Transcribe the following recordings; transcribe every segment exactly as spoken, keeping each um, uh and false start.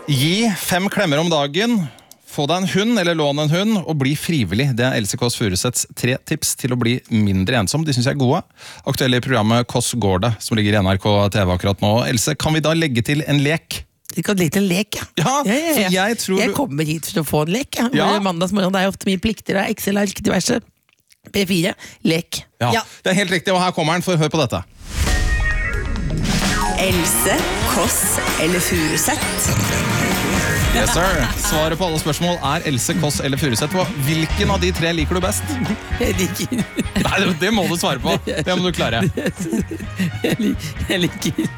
Gi fem klemmer om dagen, få deg en hund eller lån en hund, og bli frivillig. Det er Else Kåss Furuseths tre tips til å bli mindre ensom. De synes jeg er gode. Aktuelle i programmet Kåss går det, som ligger i N R K T V akkurat nå. Else, kan vi da legge til en lek? Vi kan legge til en lek, ja. Ja, ja, ja, ja. jeg tror Jeg du... kommer hit for å få en lek, ja. Ja. Mandagsmorgen, det er ofte mye plikter av Excel-ark, diverse. P fire, lek. Ja, Ja. det er helt riktig, og her kommer den, for hør på dette. Else, Kåss eller Furuseth? Yes, sir. Svaret på alle spørsmål er Else, Kåss eller Furuseth. Hvilken av de tre liker du best? Jeg liker... Nei, det, det må du svare på. Det må du klare. Jeg liker... Jeg liker...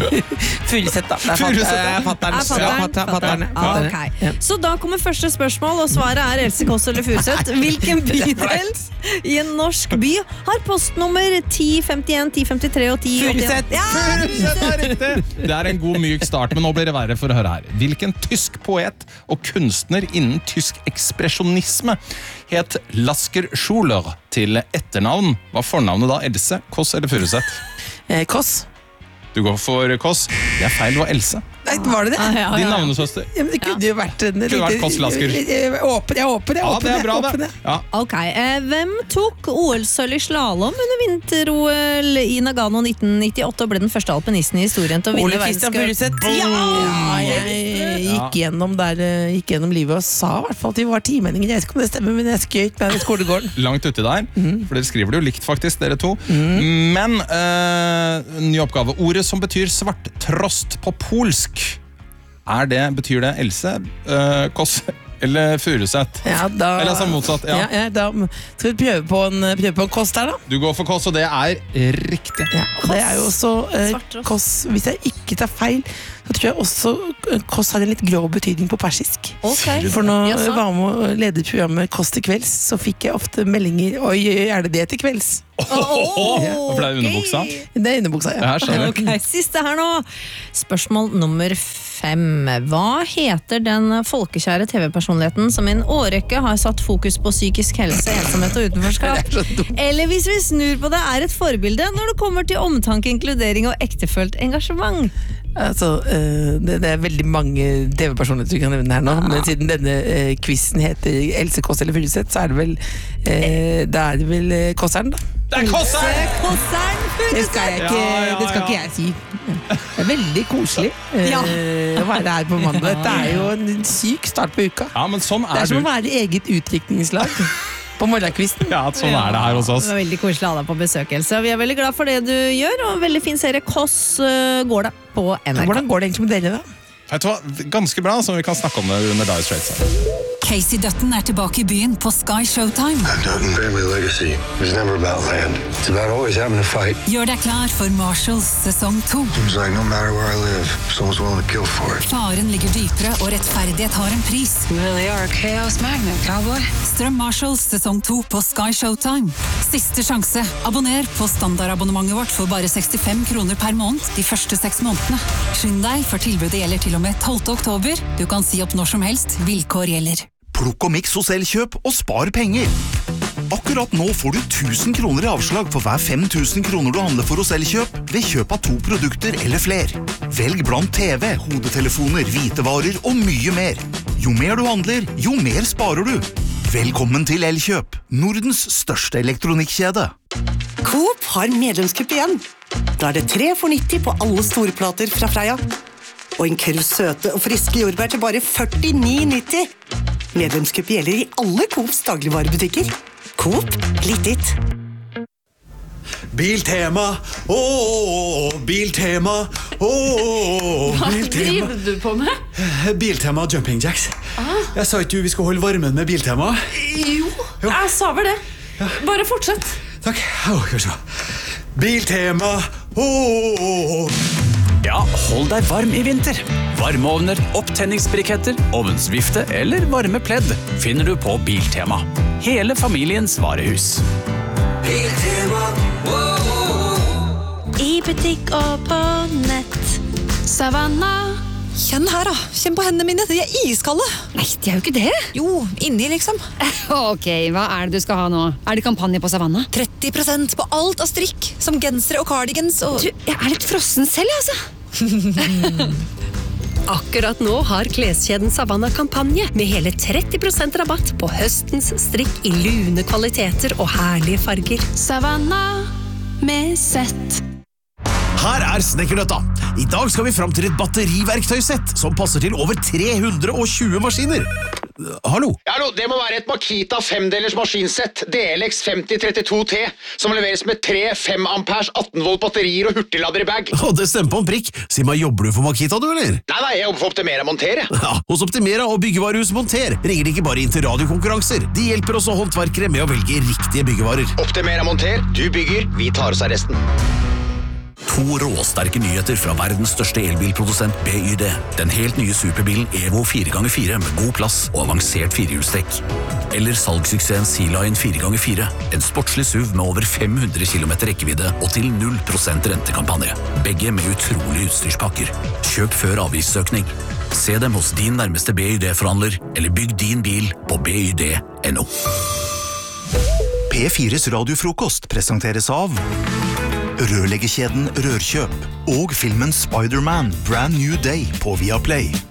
Furuseth, da. Det er Furuseth, ja. fatter'n. Er fatteren? Ja, fatteren, fatteren, Ah, fatteren. ok. Ja. Så da kommer første spørsmål, og svaret er Else, Kåss eller Furuseth. Hvilken bydel i en norsk by har postnummer ti femtien, ti femtitre og ti åttien? Furuseth! Ja! Furuseth er riktig! Det er en god myk start, men nå blir det verre for å høre her. Hvilken tysk poet og kunstner innen tysk ekspresjonisme het Lasker Schuler til etternavn? Var fornavnet da Else, Kåss eller Furuseth? Eh, Kåss. Du går for Kåss. Det er feil, det var Else. Nei, var det det? Ah, ja, ja, Din ja. navnesøster. Ja, men det kunne jo vært en... Kunne vært Kåss Lasker. Jeg er åpen, jeg er åpen, jeg er Ja, åpen. det er bra jeg åpen, det. jeg. Ja. Ok, eh, hvem tok O L-sølv i slalom under vinter-O L i Nagano nitten nittiåtte og ble den første alpinisten i historien til å vinne Ole Christian verdenscup? Furuseth. Ja! Ja, jeg gikk gjennom, der, eh, gikk gjennom livet og sa i hvert fall at vi var timenninger. Jeg vet ikke om det stemmer, men jeg skjøt med den i skolegården. Langt uti der, for dere skriver det jo likt faktisk, dere to. Men, eh, ny oppgave. Ordet som betyr svarttrost på polsk, er det, betyr det Else, eh, Kåss eller Furuseth? Ja, da, Eller altså motsatt, ja. ja, ja, da skal vi prøve på en, prøve på en Kåss der, da. Du går for Kåss, og det er riktig. Ja, og det er jo også eh, Svarttrost. Kåss, hvis jeg ikke tar feil, så tror jeg også eh, Kåss har en litt grov betydning på persisk. Ok. For når Jaså? jeg var med å lede programmet Kåss til kvelds, så fikk jeg ofte meldinger, oi, er det det til kvelds? Oh, For det er underbuksa. Det er underbuksa, ja. Jeg skjønner. Ok, siste her nå. Spørsmål nummer fem. Hva heter den folkekjære T V-personligheten som i en årrekke har satt fokus på psykisk helse, ensomhet og utenforskap? Eller hvis vi snur på det, er et forbilde når det kommer til omtanke, inkludering og ektefølt engasjement? Altså, eh, det, det er veldig mange T V-personligheter vi kan nevne her nå, men siden denne eh, quizen heter Else, Kåss eller Furuseth, så er det vel eh, da er det vel eh, Kåsseren, da. Det er Kåsseren! Kåsseren Det skal, jeg ikke, Ja, ja, det skal ja. ikke jeg si. Det er veldig koselig eh, Ja. å være her på mandag. Dette er jo en syk start på uka. Ja, men sånn Det er er som du. å være i eget utdrikningslag på morgenkvisten. Ja, sånn er det her hos oss. Det var veldig koselig å ha deg på besøk, Else. Vi er veldig glad for det du gjør, og veldig fin serie Kåss uh, går det på N R K. Hvordan går det egentlig med dere, da? Vet du hva? Ganske bra, så vi kan snakke om det under Dire Straits. Casey Dutton er tilbake i byen på Sky Showtime. Dutton family legacy was never about land. It's about always having to fight. Gjør deg klar for Marshalls sesong to. Seems like no matter where I live, someone's willing to kill for it. Faren ligger dypere, og rettferdighet har en pris. Really are a chaos magnet, cowboy. Strøm Marshalls sesong to på Sky Showtime. Siste sjanse. Abonner på standardabonnementet vårt for bare sekstifem kroner per måned de første seks månedene. Skynd deg, for tilbudet gjelder til og med tolvte oktober. Du kan si opp når som helst. Vilkår gjelder. Plukk og miks hos Elkjøp og spar penger. Akkurat nå får du tusen kroner i avslag for hver fem tusen kroner du handler for hos Elkjøp ved kjøp av to produkter eller fler. Velg blant T V, hodetelefoner, hvitevarer og mye mer. Jo mer du handler, jo mer sparer du. Velkommen til Elkjøp, Nordens største elektronikkjede. Coop har medlemskupp igjen. Da er det tre for nitti på alle store plater fra Freia. Og en krus søte og friske jordbær til bare førtini nitti. Medlemskupp gjelder i alle Coops dagligvarebutikker. Coop, litt ditt. Biltema, ååå, Biltema, ååå, Hva Biltema. driver du på med? Biltema jumping jacks. Jeg sa ikke du vi skal holde varmen med Biltema? Jo, jeg sa vel det. Bare fortsett. Takk. Åh, skal vi se. Biltema, ååå. Ja, hold deg varm i vinter. Varmeovner, opptenningsbriketter, ovnsvifte eller varme pledd finner du på Biltema. Hele familiens varehus. Biltema, I butikk og på nett. Savanna. Kjenn her da, kjenn på hendene mine, de er iskalde. Nei, de er jo ikke det. Jo, inni liksom. Ok, hva er det du skal ha nå? Er det kampanje på Savanna? tretti prosent på alt av strikk, som gensere og cardigans og... Du, jeg er litt frossen selv, altså. Akkurat nå har kleskjeden Savanna kampanje med hele tretti prosent rabatt på høstens strikk i lune kvaliteter og herlige farger. Savanna med sett. Her er Snekkernøtta. I dag skal vi fram til et batteriverktøysett som passer til over tre hundre og tjue maskiner. Hallo? Hallo, det må være et Makita femdelers maskinsett D L X femti trettito T som leveres med tre fem ampers atten volt batterier og hurtiglader i bag. Å, det stemmer på en prikk. Si meg, jobber du for Makita, du, eller? Nei, nei, jeg jobber for Optimera Monter. Ja, hos Optimera og byggevarehus Monter ringer de ikke bare inn til radiokonkurranser. De hjelper også håndverkere med å velge riktige byggevarer. Optimera Monter, du bygger, vi tar oss av resten. To råsterke nyheter fra verdens største elbilprodusent B Y D. Den helt nye superbilen Evo fire ganger fire med god plass og avansert firehjulstrekk. Eller salgssuksessen Sea Lion fire ganger fire. En sportslig S U V med over fem hundre kilometer rekkevidde og til null prosent rentekampanje. Begge med utrolige utstyrspakker. Kjøp før avgiftsøkning. Se dem hos din nærmeste B Y D-forhandler, eller bygg din bil på b y d punktum n o. P fires radiofrokost presenteres av rørleggerkjeden Rørkjøp og filmen Spider-Man Brand New Day på Viaplay.